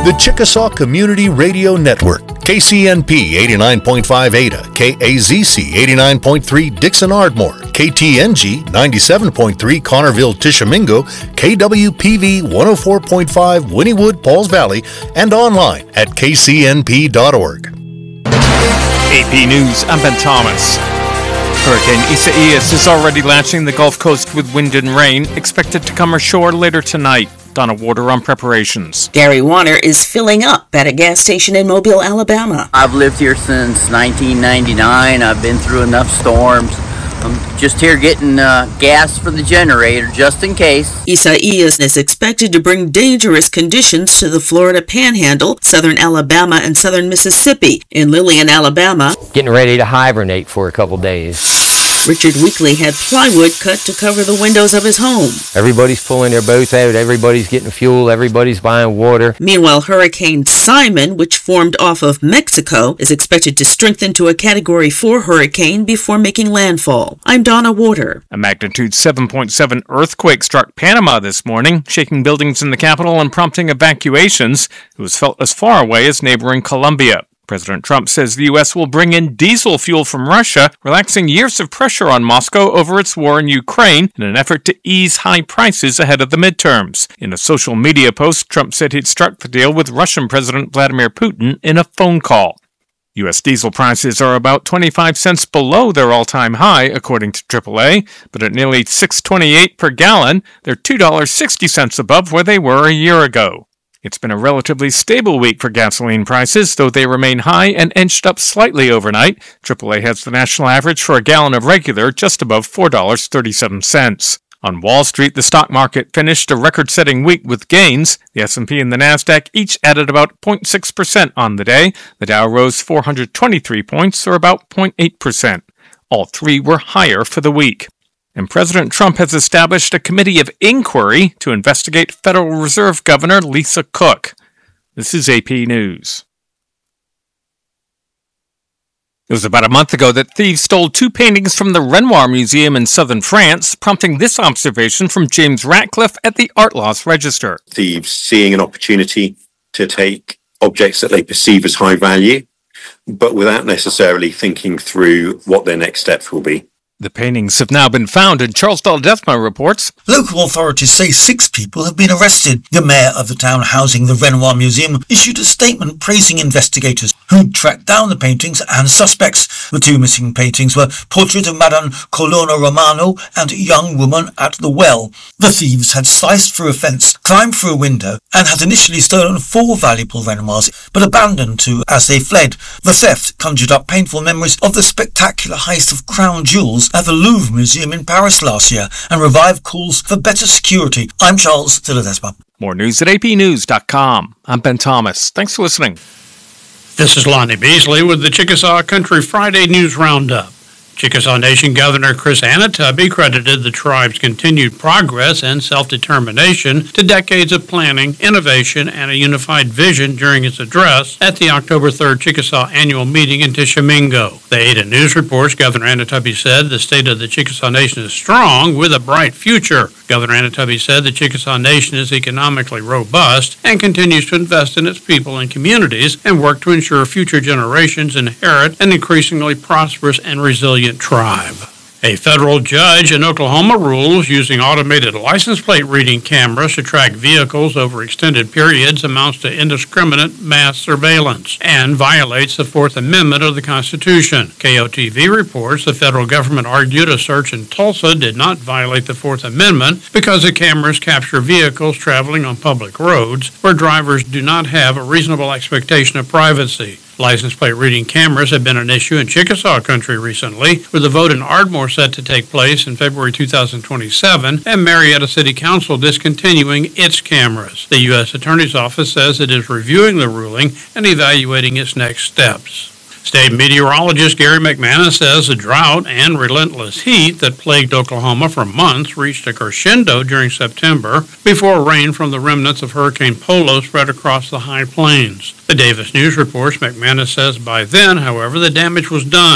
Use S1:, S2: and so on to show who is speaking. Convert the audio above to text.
S1: The Chickasaw Community Radio Network, KCNP 89.5 Ada, KAZC 89.3 Dixon Ardmore, KTNG 97.3 Connerville Tishomingo, KWPV 104.5 Wynnewood Pauls Valley, and online at kcnp.org.
S2: AP News, I'm Ben Thomas. Hurricane Isaias is already lashing the Gulf Coast with wind and rain, expected to come ashore later tonight. Donna Warder on preparations.
S3: Gary Warner is filling up at a gas station in Mobile, Alabama.
S4: I've lived here since 1999. I've been through enough storms. I'm just here getting gas for the generator, just in case.
S3: Isaias is expected to bring dangerous conditions to the Florida Panhandle, southern Alabama, and southern Mississippi. In Lillian, Alabama,
S5: getting ready to hibernate for a couple days.
S3: Richard Weekly had plywood cut to cover the windows of his home.
S5: Everybody's pulling their boats out, everybody's getting fuel, everybody's buying water.
S3: Meanwhile, Hurricane Simon, which formed off of Mexico, is expected to strengthen to a Category 4 hurricane before making landfall. I'm Donna Warder.
S2: A magnitude 7.7 earthquake struck Panama this morning, shaking buildings in the capital and prompting evacuations. It was felt as far away as neighboring Colombia. President Trump says the U.S. will bring in diesel fuel from Russia, relaxing years of pressure on Moscow over its war in Ukraine in an effort to ease high prices ahead of the midterms. In a social media post, Trump said he'd struck the deal with Russian President Vladimir Putin in a phone call. U.S. diesel prices are about 25 cents below their all-time high, according to AAA, but at nearly $6.28 per gallon, they're $2.60 above where they were a year ago. It's been a relatively stable week for gasoline prices, though they remain high and inched up slightly overnight. AAA has the national average for a gallon of regular just above $4.37. On Wall Street, the stock market finished a record-setting week with gains. The S&P and the Nasdaq each added about 0.6% on the day. The Dow rose 423 points, or about 0.8%. All three were higher for the week. And President Trump has established a committee of inquiry to investigate Federal Reserve Governor Lisa Cook. This is AP News. It was about a month ago that thieves stole 2 paintings from the Renoir Museum in southern France, prompting this observation from James Ratcliffe at the Art Loss Register.
S6: Thieves seeing an opportunity to take objects that they perceive as high value, but without necessarily thinking through what their next steps will be.
S2: The paintings have now been found, and Charles Daldethma reports.
S7: Local authorities say 6 people have been arrested. The mayor of the town housing the Renoir Museum issued a statement praising investigators who tracked down the paintings and suspects. The 2 missing paintings were Portrait of Madame Colonna Romano and Young Woman at the Well. The thieves had sliced through a fence, climbed through a window, and had initially stolen 4 valuable Renoirs, but abandoned 2 as they fled. The theft conjured up painful memories of the spectacular heist of crown jewels at the Louvre Museum in Paris last year and revived calls for better security. I'm Charles Dildesma.
S2: More news at apnews.com. I'm Ben Thomas. Thanks for listening.
S8: This is Lonnie Beasley with the Chickasaw Country Friday News Roundup. Chickasaw Nation Governor Chris Anatubby credited the tribe's continued progress and self-determination to decades of planning, innovation, and a unified vision during his address at the October 3rd Chickasaw Annual Meeting in Tishomingo. The Ada News reports Governor Anatubby said the state of the Chickasaw Nation is strong with a bright future. Governor Anatubby said the Chickasaw Nation is economically robust and continues to invest in its people and communities and work to ensure future generations inherit an increasingly prosperous and resilient tribe. A federal judge in Oklahoma rules using automated license plate reading cameras to track vehicles over extended periods amounts to indiscriminate mass surveillance and violates the Fourth Amendment of the Constitution. KOTV reports the federal government argued a search in Tulsa did not violate the Fourth Amendment because the cameras capture vehicles traveling on public roads where drivers do not have a reasonable expectation of privacy. License plate reading cameras have been an issue in Chickasaw country recently, with the vote in Ardmore set to take place in February 2027 and Marietta City Council discontinuing its cameras. The U.S. Attorney's Office says it is reviewing the ruling and evaluating its next steps. State meteorologist Gary McManus says the drought and relentless heat that plagued Oklahoma for months reached a crescendo during September before rain from the remnants of Hurricane Polo spread across the high plains. The Davis News reports McManus says by then, however, the damage was done.